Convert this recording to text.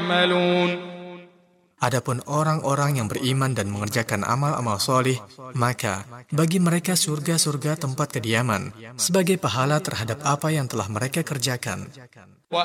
يعملون. Adapun orang-orang yang beriman dan mengerjakan amal-amal solih, maka bagi mereka surga-surga tempat kediaman, sebagai pahala terhadap apa yang telah mereka kerjakan.